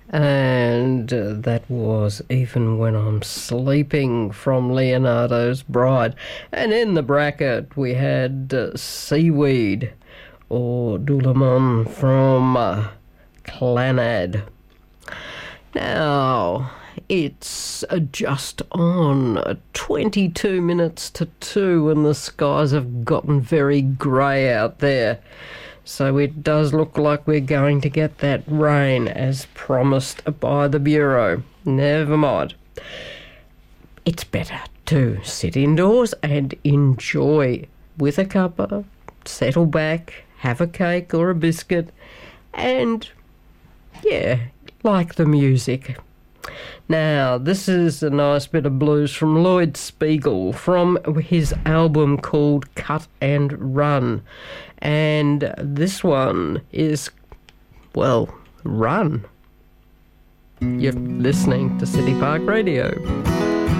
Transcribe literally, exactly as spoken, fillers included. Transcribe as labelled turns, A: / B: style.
A: And uh, that was Even When I'm Sleeping from Leonardo's Bride. And in the bracket we had uh, Seaweed or Doulemon from uh, Clannad. Now, it's uh, just on uh, twenty-two minutes to two and the skies have gotten very grey out there. So it does look like we're going to get that rain as promised by the Bureau. Never mind. It's better to sit indoors and enjoy with a cuppa, settle back, have a cake or a biscuit, and, yeah, like the music. Now, this is a nice bit of blues from Lloyd Spiegel from his album called Cut and Run. And this one is, well, Run. You're listening to City Park Radio.